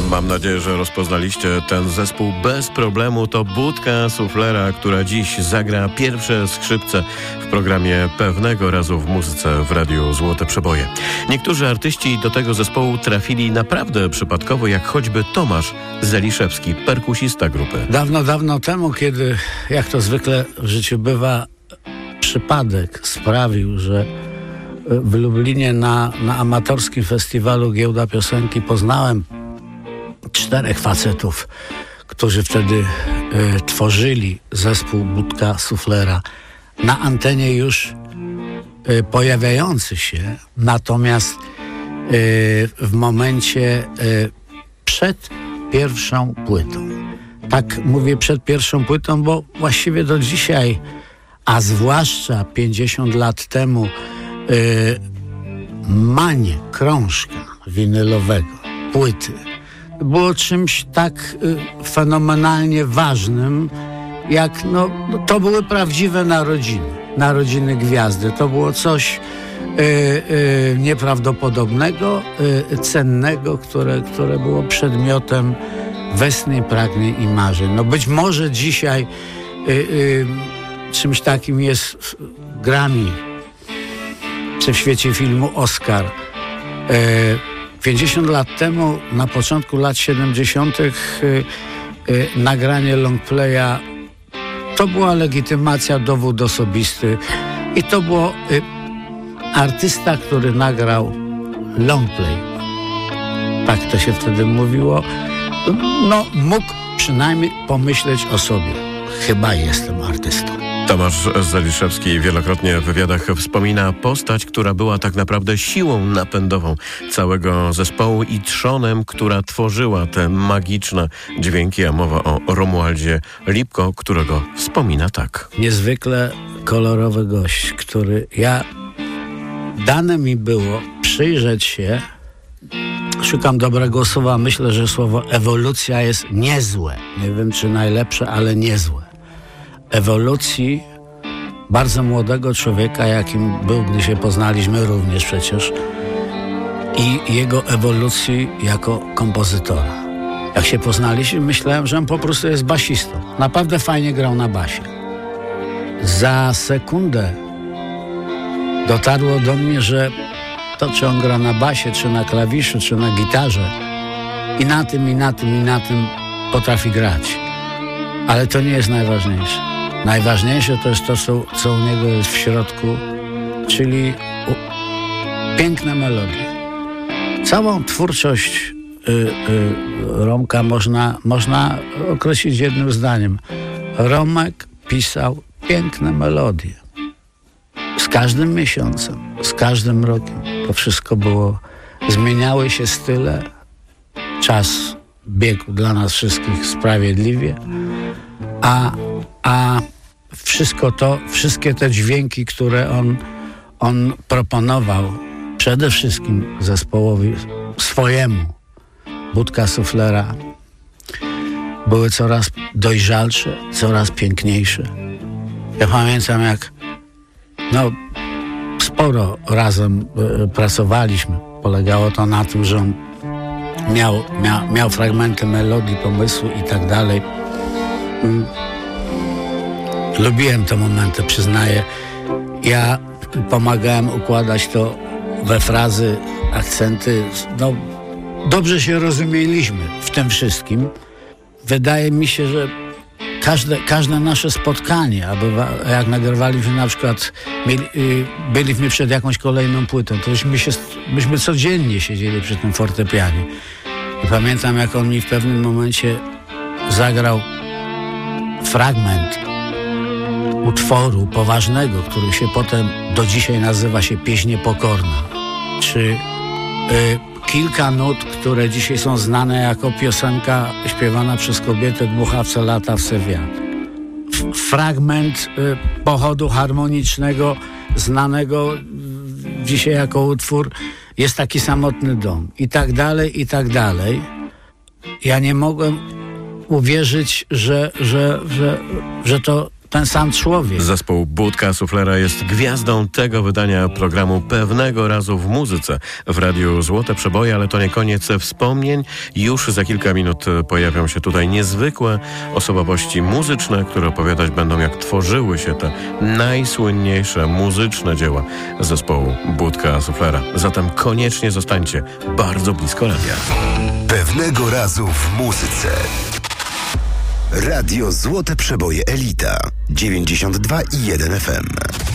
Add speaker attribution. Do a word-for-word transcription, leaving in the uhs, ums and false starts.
Speaker 1: Mam nadzieję, że rozpoznaliście ten zespół bez problemu. To Budka Suflera, która dziś zagra pierwsze skrzypce w programie Pewnego Razu w muzyce w Radiu Złote Przeboje. Niektórzy artyści do tego zespołu trafili naprawdę przypadkowo, jak choćby Tomasz Zeliszewski, perkusista grupy.
Speaker 2: Dawno, dawno temu, kiedy, jak to zwykle w życiu bywa, przypadek sprawił, że w Lublinie na, na amatorskim festiwalu Giełda Piosenki poznałem czterech facetów, którzy wtedy y, tworzyli zespół Budka Suflera. Na antenie już y, pojawiający się, natomiast y, w momencie y, przed pierwszą płytą. Tak mówię przed pierwszą płytą, bo właściwie do dzisiaj, a zwłaszcza pięćdziesiąt lat temu, y, manie krążka winylowego, płyty, było czymś tak y, fenomenalnie ważnym, jak no, no, to były prawdziwe narodziny, narodziny gwiazdy. To było coś y, y, nieprawdopodobnego, y, cennego, które, które było przedmiotem westchnień, pragnień i marzeń. No być może dzisiaj y, y, czymś takim jest Grammy, czy w świecie filmu Oscar. Y, pięćdziesiąt lat temu, na początku lat siedemdziesiątych y, y, nagranie longplaya to była legitymacja, dowód osobisty i to było y, artysta, który nagrał longplay. Tak to się wtedy mówiło. No, mógł przynajmniej pomyśleć o sobie. Chyba jestem artystą.
Speaker 1: Tomasz Zeliszewski wielokrotnie w wywiadach wspomina postać, która była tak naprawdę siłą napędową całego zespołu i trzonem, która tworzyła te magiczne dźwięki, a mowa o Romualdzie Lipko, którego wspomina tak.
Speaker 2: Niezwykle kolorowy gość, który ja... Dane mi było przyjrzeć się, szukam dobrego słowa, myślę, że słowo ewolucja jest niezłe. Nie wiem, czy najlepsze, ale niezłe. Ewolucji bardzo młodego człowieka, jakim był, gdy się poznaliśmy również przecież, i jego ewolucji jako kompozytora. Jak się poznaliśmy, myślałem, że on po prostu jest basistą. Naprawdę fajnie grał na basie. Za sekundę dotarło do mnie, że to, czy on gra na basie, czy na klawiszu, czy na gitarze, i na tym, i na tym, i na tym potrafi grać. Ale to nie jest najważniejsze. Najważniejsze to jest to, co, co u niego jest w środku, czyli u, piękne melodie. Całą twórczość y, y, Romka można, można określić jednym zdaniem. Romek pisał piękne melodie. Z każdym miesiącem, z każdym rokiem to wszystko było, zmieniały się style, czas biegł dla nas wszystkich sprawiedliwie, a, a wszystko to, wszystkie te dźwięki, które on, on proponował przede wszystkim zespołowi swojemu, Budka Suflera, były coraz dojrzalsze, coraz piękniejsze. Ja pamiętam, jak no, sporo razem y, pracowaliśmy. Polegało to na tym, że on miał, miał, miał fragmenty melodii, pomysłu i tak dalej. Mm. Lubiłem te momenty, przyznaję. Ja pomagałem układać to we frazy, akcenty. No, dobrze się rozumieliśmy w tym wszystkim. Wydaje mi się, że Każde, każde nasze spotkanie, a bywa, jak nagrywaliśmy na przykład, mieli, y, byliśmy przed jakąś kolejną płytą, to myśmy, się, myśmy codziennie siedzieli przy tym fortepianie. I pamiętam, jak on mi w pewnym momencie zagrał fragment utworu poważnego, który się potem do dzisiaj nazywa się Pieśń Niepokorna. Czy y, kilka nut, które dzisiaj są znane jako piosenka śpiewana przez kobietę Dmuchawce lata w Sewiat. F- fragment y, pochodu harmonicznego, znanego y, dzisiaj jako utwór Jest taki samotny dom. I tak dalej, i tak dalej. Ja nie mogłem uwierzyć, że, że, że, że to ten sam człowiek.
Speaker 1: Zespół Budka Suflera jest gwiazdą tego wydania programu Pewnego Razu w Muzyce w Radiu Złote Przeboje, ale to nie koniec wspomnień. Już za kilka minut pojawią się tutaj niezwykłe osobowości muzyczne, które opowiadać będą, jak tworzyły się te najsłynniejsze muzyczne dzieła zespołu Budka Suflera. Zatem koniecznie zostańcie bardzo blisko radia.
Speaker 3: Pewnego Razu w Muzyce. Radio Złote Przeboje Elita dziewięćdziesiąt dwa i jeden F M.